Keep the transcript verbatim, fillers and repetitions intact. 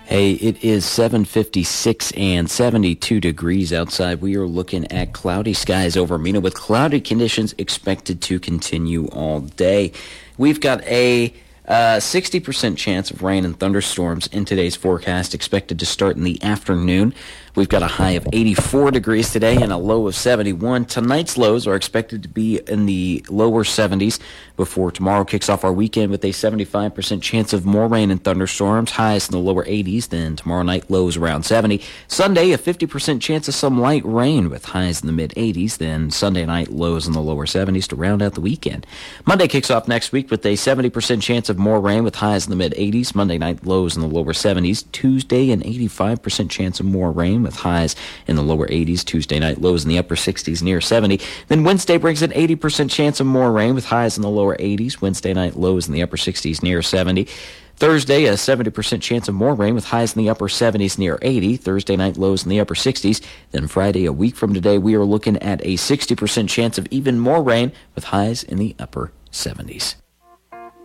Hey, it is seven fifty-six and seventy-two degrees outside. We are looking at cloudy skies over Mena with cloudy conditions expected to continue all day. We've got a uh, sixty percent chance of rain and thunderstorms in today's forecast, expected to start in the afternoon. We've got a high of eighty-four degrees today and a low of seventy-one. Tonight's lows are expected to be in the lower seventies before tomorrow kicks off our weekend with a seventy-five percent chance of more rain and thunderstorms, highs in the lower eighties, then tomorrow night lows around seventy. Sunday, a fifty percent chance of some light rain with highs in the mid-eighties, then Sunday night lows in the lower seventies to round out the weekend. Monday kicks off next week with a seventy percent chance of more rain with highs in the mid-eighties, Monday night lows in the lower seventies. Tuesday, an eighty-five percent chance of more rain with highs in the lower eighties. Tuesday night lows in the upper sixties near seventy. Then Wednesday brings an eighty percent chance of more rain with highs in the lower eighties. Wednesday night lows in the upper sixties near seventy. Thursday, a seventy percent chance of more rain with highs in the upper seventies near eighty. Thursday night lows in the upper sixties. Then Friday, a week from today, we are looking at a sixty percent chance of even more rain with highs in the upper seventies.